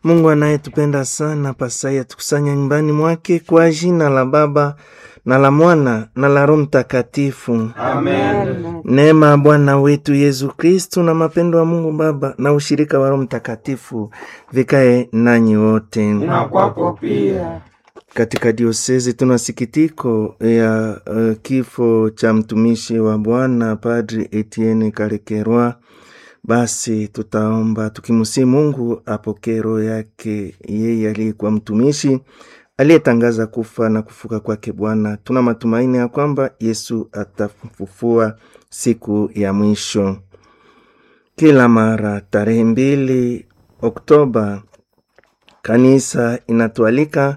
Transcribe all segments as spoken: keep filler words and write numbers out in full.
Mungu anayetupenda sana pasaya tukusanya nyumbani mwake kwa jina la Baba na la Mwana na la Roho Mtakatifu. Amen. Neema ya Bwana wetu Yesu Kristo na mapendo ya Mungu Baba na ushirika wa Roho Mtakatifu vikae nanyi wote. Na kwako pia. Katika diosezi tuna sikitiko ya uh, kifo cha mtumishi wa Bwana Padri Etienne Kalekerwa. Basi tutaomba tukimusi Mungu apokee roho yake yeye aliyekuwa mtumishi aliyetangaza kufa na kufuka kwake Bwana. Tuna matumaini ya kwamba Yesu atafufua siku ya mwisho. Kila mara tarehe mbili Oktoba kanisa inatualika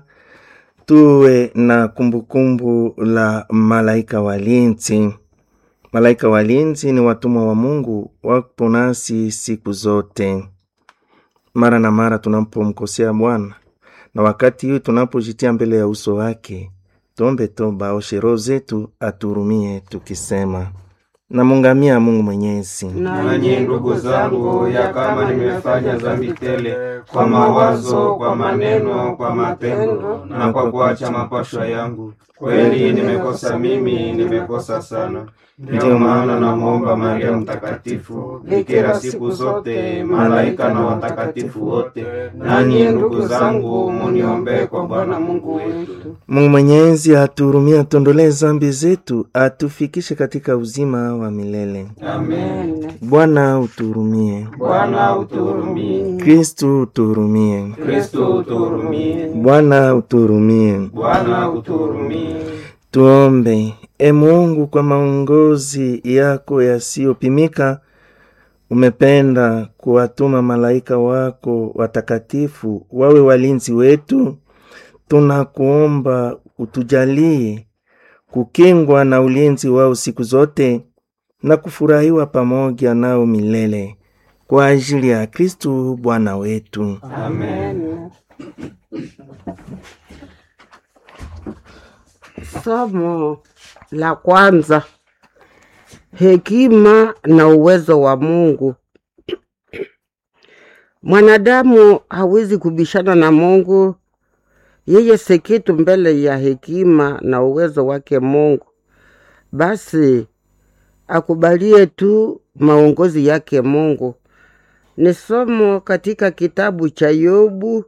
tuwe na kumbukumbu la malaika walinzi. Malaika walinzi ni watumwa wa Mungu, wapo nasi siku zote. Mara na mara tunapomkosea Bwana, na wakati huu tunapojitia mbele ya uso wake, tuombe toba, oshe roho zetu, aturumie tukisema: namungamia Mungu Mwenyezi. Nanyi ndugu zangu, ya kama nimefanya dhambi tele kwa mawazo, kwa maneno, kwa matendo na kwa kuacha mapaswa yangu, kweli nimekosa mimi, nimekosa sana. Ndio maana namuomba Maria Mtakatifu, bikira siku zote, malaika na watakatifu wote, nanyi ndugu zangu, muniombee kwa Bwana Mungu wetu. Mungu Mwenyezi aturumie, atuondolee dhambi zetu, atufikishe katika uzima wa milele. Amen. Bwana uturumie. Bwana uturumie. Kristo uturumie. Kristo uturumie. Bwana uturumie. Bwana uturumie. Tuombe. E Mungu, kwa maongozi yako yasiyopimika umependa kuwatuma malaika wako watakatifu wawe walinzi wetu. Tunakuomba utujalie kukingwa na ulinzi wao siku zote na kufurahiwa pamoja nao milele, kwa ajili ya Kristo Bwana wetu. Amen. Somo la kwanza: hekima na uwezo wa Mungu. Mwanadamu hawezi kubishana na Mungu, yeye si kitu mbele ya hekima na uwezo wake Mungu. Basi akubalie tu maongozi yake Mungu. Ni somo katika kitabu cha Yobu,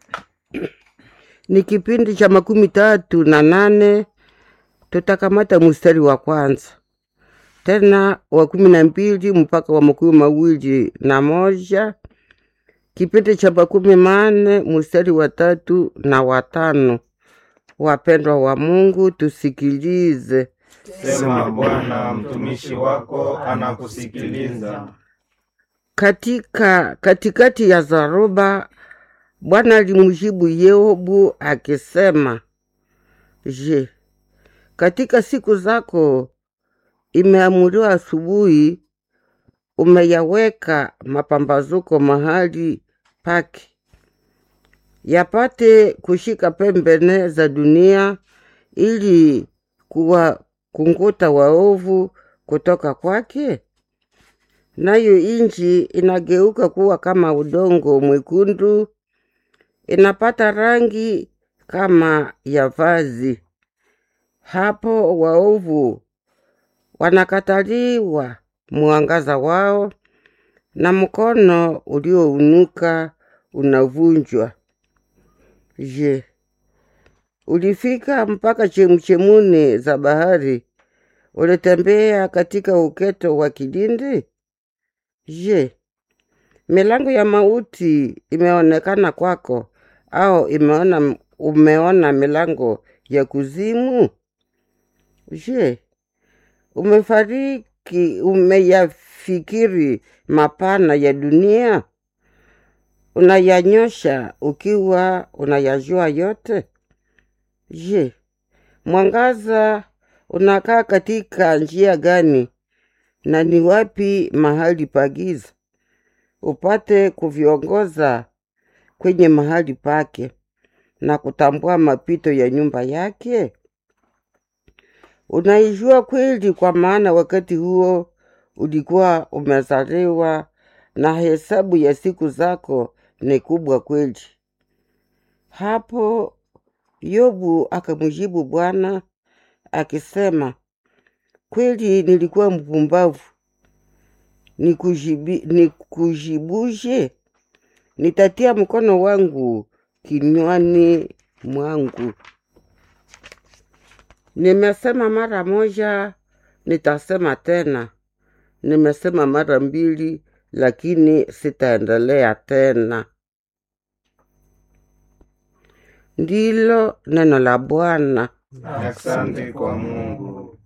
ni kipindi cha makumi tatu na nane. Tutakamata mstari wa kwanza, tena wa kumi na mbili mpaka wa makumi mawili na moja. Kipindi cha makumi mane mstari wa tatu na watano. Wapendwa wa Mungu, tusikilize. Sema Bwana, mtumishi wako anakusikiliza. Katika katikati ya zaruba, Bwana alimjibu Yobu akisema: Je, katika siku zako imeamuriwa asubuhi, umeyaweka mapambazuko mahali pake, yapate kushika pembene za dunia, ili kuwa kunguta waovu kutoka kwake? Nayo inji inageuka kuwa kama udongo mwekundu, inapata rangi kama ya vazi. Hapo waovu wanakataliwa mwangaza wao, na mkono uliounuka unavunjwa. Je, ulifika mpaka chemchemuni za bahari? Ulitembea katika uketo wa kilindi? Je, milango ya mauti imeonekana kwako, au imeona umeona milango ya kuzimu? Je, umefariki umeyafikiri mapana ya dunia? Unayanyosha ukiwa unayajua yote? Je, mwangaza unakaa katika njia gani, na ni wapi mahali pagiza, upate kuviongoza kwenye mahali pake na kutambua mapito ya nyumba yake? Unaijua kweli, kwa maana wakati huo ulikuwa umezaliwa, na hesabu ya siku zako ni kubwa kweli. Hapo Yobu akamjibu Bwana akisema, kweli nilikuwa mpumbavu, nikujibi, nikujibuje? Nitatia mkono wangu kinywani mwangu. Nimesema mara moja, nitasema tena. Nimesema mara mbili, lakini sitaendelea tena. Ndilo neno la Bwana. Asante kwa Mungu.